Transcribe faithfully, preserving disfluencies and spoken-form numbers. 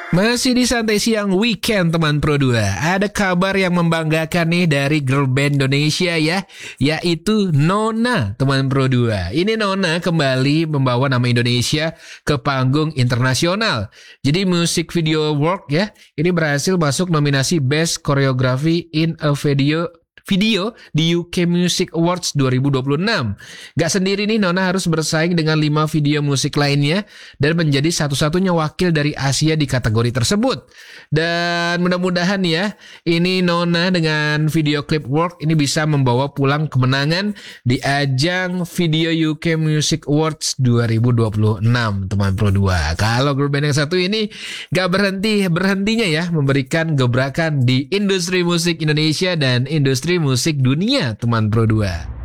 Masih di Santai Siang Weekend teman Pro dua. Ada kabar yang membanggakan nih dari girl band Indonesia ya, yaitu Nona teman Pro dua. Ini Nona kembali membawa nama Indonesia ke panggung internasional. Jadi Music Video Award ya, ini berhasil masuk nominasi Best Choreography in a Video Video di U K Music Awards dua ribu dua puluh enam. Gak sendiri nih, Nona harus bersaing dengan lima video musik lainnya dan menjadi satu-satunya wakil dari Asia di kategori tersebut. Dan mudah-mudahan ya, ini Nona dengan video clip work ini bisa membawa pulang kemenangan di ajang Video U K Music Awards dua ribu dua puluh enam, teman Pro dua. Kalau grup band yang satu ini gak berhenti berhentinya ya memberikan gebrakan di industri musik Indonesia dan industri musik dunia, teman Pro dua.